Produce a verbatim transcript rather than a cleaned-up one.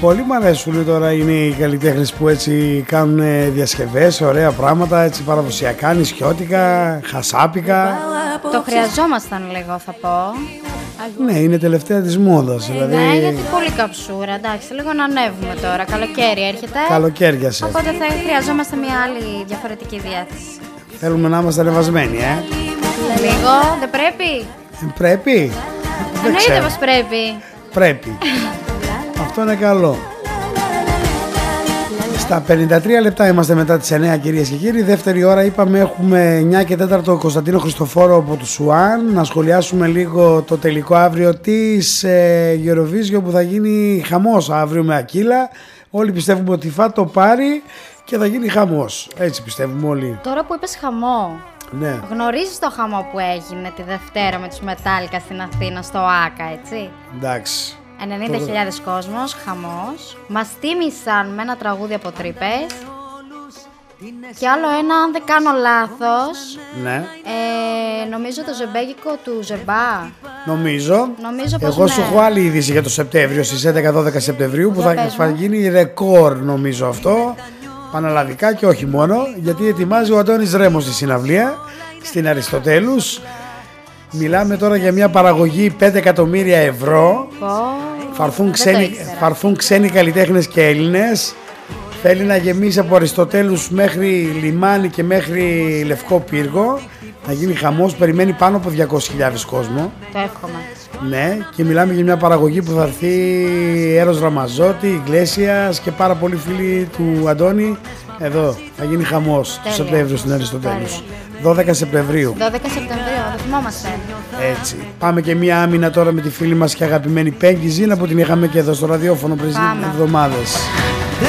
Πολύ μ' αρέσουν τώρα είναι οι καλλιτέχνες που έτσι κάνουν διασκευές, ωραία πράγματα, έτσι παραδοσιακά, νησιώτικα, χασάπικα. Το χρειαζόμασταν λίγο, θα πω. Ναι, είναι τελευταία της μόδας. Δηλαδή... Ναι, γιατί πολύ καψούρα, εντάξει, λίγο να ανέβουμε τώρα. Καλοκαίρι έρχεται. Καλοκαίριασε. Οπότε θα χρειαζόμαστε μια άλλη διαφορετική διάθεση. Θέλουμε να είμαστε ανεβασμένοι, ε. Λίγο, δεν πρέπει. Ε, πρέπει. Εννοείται πως πρέπει. Πρέπει. Αυτό είναι καλό. Στα πενήντα τρία λεπτά είμαστε μετά τις εννιά, κυρίες και κύριοι. Δεύτερη ώρα είπαμε έχουμε εννιά και τέταρτο Κωνσταντίνο Χριστοφόρο από το Σουάν. Να σχολιάσουμε λίγο το τελικό αύριο της ε, Eurovision που θα γίνει χαμός αύριο με Ακύλα. Όλοι πιστεύουμε ότι θα το πάρει και θα γίνει χαμός. Έτσι πιστεύουμε όλοι. Τώρα που είπες χαμό, ναι. Γνωρίζεις το χαμό που έγινε τη Δευτέρα με τους Μετάλλικα στην Αθήνα στο ΆΚΑ, έτσι? Εντάξει. ενενήντα χιλιάδες κόσμος, χαμός. Μας τίμησαν με ένα τραγούδι από Τρύπες. Και άλλο ένα, αν δεν κάνω λάθος, ναι. ε, νομίζω το ζεμπέγικο του Ζεμπά. Νομίζω. νομίζω πως Εγώ ναι. σου έχω άλλη είδηση για το Σεπτέμβριο, στις έντεκα δώδεκα Σεπτεμβρίου, που θα, θα γίνει ρεκόρ νομίζω αυτό, πανελλαδικά και όχι μόνο, γιατί ετοιμάζει ο Αντώνης Ρέμος τη συναυλία στην Αριστοτέλους. Μιλάμε τώρα για μια παραγωγή πέντε εκατομμύρια ευρώ. Oh, θα έρθουν ξένοι, ξένοι καλλιτέχνες και Έλληνες. Θέλει να γεμίσει από Αριστοτέλους μέχρι λιμάνι και μέχρι Λευκό Πύργο. Θα γίνει χαμός, περιμένει πάνω από διακόσιες χιλιάδες κόσμο. Το εύχομαι. Ναι, και μιλάμε για μια παραγωγή που θα έρθει Έρος Ραμαζότη, Ιγκλέσιας και πάρα πολλοί φίλοι του Αντώνη. Εδώ θα γίνει χαμός το Σεπτέμβριο στην Αριστοτέλους. δώδεκα Σεπτεμβρίου. δώδεκα Σεπτεμβρίου, το θυμόμαστε. Έτσι. Πάμε και μία άμυνα τώρα με τη φίλη μας και αγαπημένη Πέγκη Ζήνα που την είχαμε και εδώ στο ραδιόφωνο πριν εβδομάδες.